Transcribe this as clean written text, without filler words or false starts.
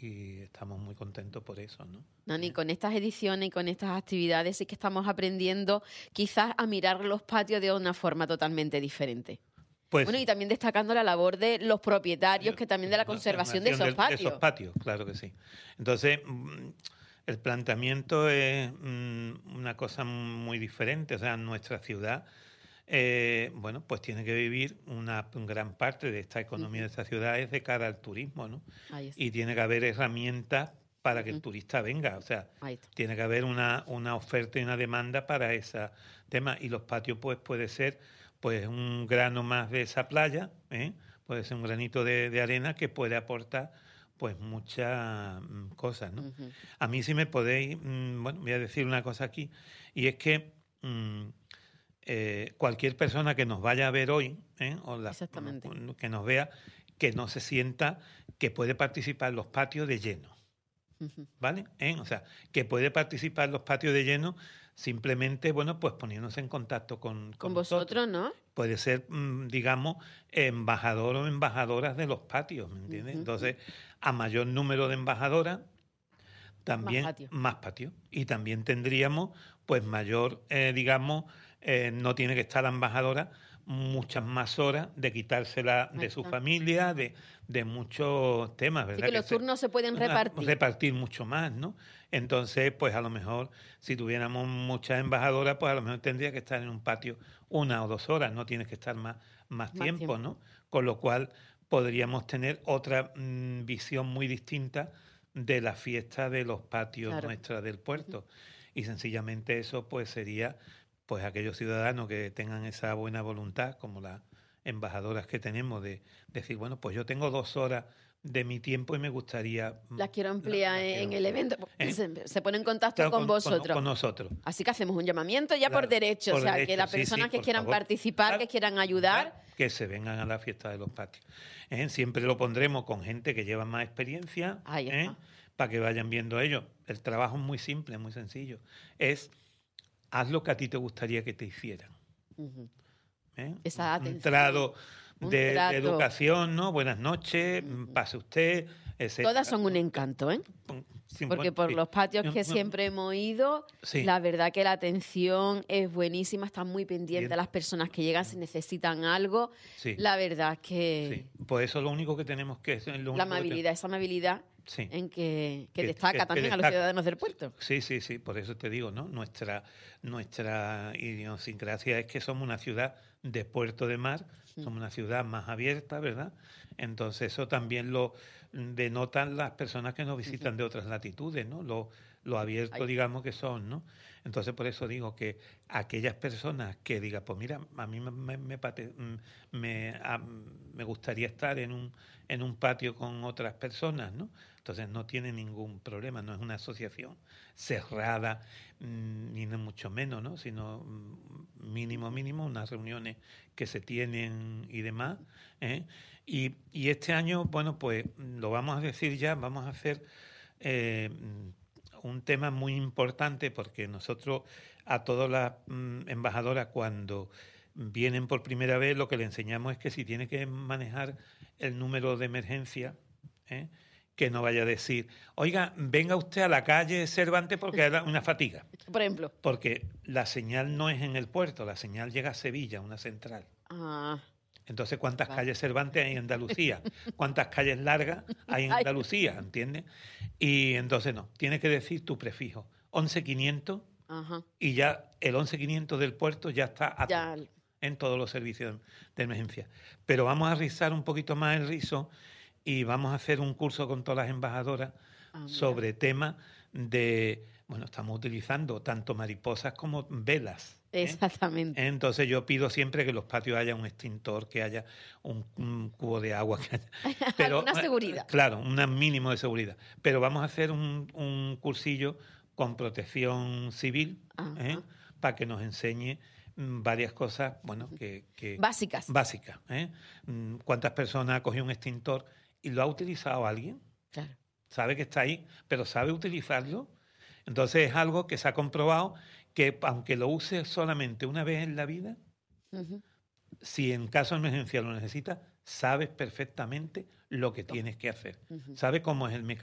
y estamos muy contentos por eso, ¿no? Nani, con estas ediciones y con estas actividades sí que estamos aprendiendo quizás a mirar los patios de una forma totalmente diferente. Pues, bueno, y también destacando la labor de los propietarios, que también de la conservación de esos patios. De esos patios, claro que sí. Entonces, el planteamiento es una cosa muy diferente. O sea, nuestra ciudad, bueno, pues tiene que vivir una gran parte de esta economía de esta ciudad es de cara al turismo, ¿no? Y tiene que haber herramientas para que el turista venga. O sea, tiene que haber una oferta y una demanda para ese tema. Y los patios, pues, puede ser pues un grano más de esa playa, puede ser un granito de arena que puede aportar pues muchas cosas, ¿no? A mí, si me podéis, bueno, voy a decir una cosa aquí, y es que cualquier persona que nos vaya a ver hoy, que nos vea, que no se sienta que puede participar en los patios de lleno, ¿vale? O sea, que puede participar en los patios de lleno simplemente, bueno, pues poniéndose en contacto con vosotros, ¿no? Puede ser, digamos, embajador o embajadoras de los patios, ¿me entiendes? Entonces, a mayor número de embajadoras, también más patio. Y también tendríamos, pues, mayor, digamos, no tiene que estar la embajadora muchas más horas de quitársela de su familia, de muchos temas, ¿verdad? Así que los turnos se pueden repartir. Repartir mucho más, ¿no? Entonces, pues a lo mejor, si tuviéramos muchas embajadoras, pues a lo mejor tendría que estar en un patio 1 o 2 horas, no tienes que estar más tiempo, ¿no? Con lo cual podríamos tener otra visión muy distinta de la fiesta de los patios nuestras del puerto. Y sencillamente eso pues sería pues aquellos ciudadanos que tengan esa buena voluntad, como las embajadoras que tenemos, de decir, bueno, pues yo tengo 2 horas de mi tiempo y me gustaría... Las quiero ampliar en el evento. Se pone en contacto con vosotros. Con nosotros. Así que hacemos un llamamiento ya por derecho. O sea, que las personas que quieran participar, que quieran ayudar... Que se vengan a la fiesta de los patios. Siempre lo pondremos con gente que lleva más experiencia, para que vayan viendo ellos. El trabajo es muy simple, muy sencillo. Es, haz lo que a ti te gustaría que te hicieran. Esa atención. Un trato de educación, ¿no? Buenas noches, pase usted, etc. Todas son un encanto, ¿eh? Porque por los patios que siempre hemos ido, la verdad que la atención es buenísima, están muy pendientes de las personas que llegan, si necesitan algo. La verdad es que... Pues eso es lo único que tenemos que... La amabilidad, esa amabilidad en que destaca también a los ciudadanos del puerto. Sí, por eso te digo, ¿no? Nuestra idiosincrasia es que somos una ciudad de puerto de mar, somos una ciudad más abierta, ¿verdad? Entonces eso también lo denotan las personas que nos visitan de otras latitudes, ¿no? Lo abierto, digamos, que son, ¿no? Entonces por eso digo que aquellas personas que digan, pues mira, a mí me gustaría estar en un patio con otras personas, ¿no? Entonces no tiene ningún problema, no es una asociación cerrada, ni mucho menos, ¿no? Sino mínimo, unas reuniones que se tienen y demás, Y este año, bueno, pues lo vamos a decir ya, vamos a hacer un tema muy importante, porque nosotros a todas las embajadoras, cuando vienen por primera vez, lo que le enseñamos es que si tiene que manejar el número de emergencia, que no vaya a decir, oiga, venga usted a la calle Cervantes porque hay una fatiga. Por ejemplo. Porque la señal no es en el puerto, la señal llega a Sevilla, una central. Entonces, ¿cuántas calles Cervantes hay en Andalucía? ¿Cuántas calles largas hay en Andalucía? ¿Entiendes? Y entonces no, tienes que decir tu prefijo, 11500, y ya el 11500 del puerto ya está en todos los servicios de emergencia. Pero vamos a rizar un poquito más el rizo y vamos a hacer un curso con todas las embajadoras sobre temas de... Bueno, estamos utilizando tanto mariposas como velas. Exactamente. Entonces yo pido siempre que en los patios haya un extintor, que haya un cubo de agua. Pero, una seguridad. Claro, un mínimo de seguridad. Pero vamos a hacer un cursillo con protección civil, para que nos enseñe varias cosas, bueno, que básicas. ¿Cuántas personas ha cogido un extintor y lo ha utilizado alguien? Claro. Sabe que está ahí, pero ¿sabe utilizarlo? Entonces es algo que se ha comprobado que aunque lo uses solamente una vez en la vida, si en caso de emergencia lo necesitas, sabes perfectamente lo que tienes que hacer. Sabes cómo es el mecanismo.